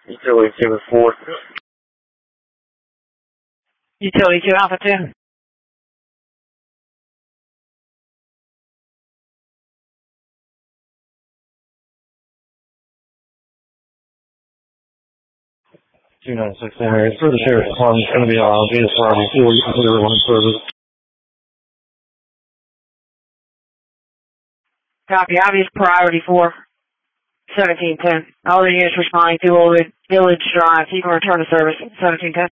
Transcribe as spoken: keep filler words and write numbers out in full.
Utility two with four. Utility two, Alpha two. two nine six Area. For the sheriff's department, it's going to be on Venus Friday four. You can put everyone in service. Copy, obvious priority four. seventeen ten. All the units responding to Old Village Drive. You can return to service. seventeen ten.